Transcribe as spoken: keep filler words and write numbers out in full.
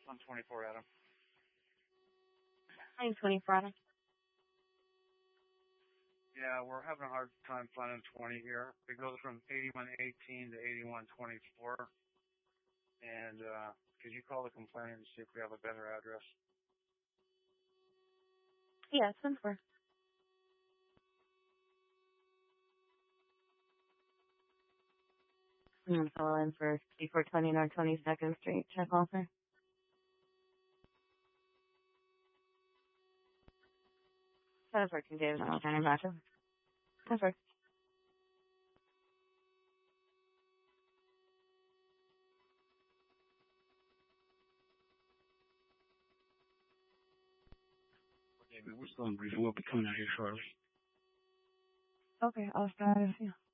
on twenty-four, Adam. I'm twenty-four, Adam. Yeah, we're having a hard time finding twenty here. It goes from eighty-one eighteen to eighty-one twenty-four. And, uh, could you call the complaint and see if we have a better address? Yeah, it's ten four. I'm going to call in for fifty-four twenty North twenty-second Street. Check offer. That's working, David. I'm turning back up. That's working. David, we're still in briefing. We'll be coming out here shortly. Okay, I'll start it. Yeah.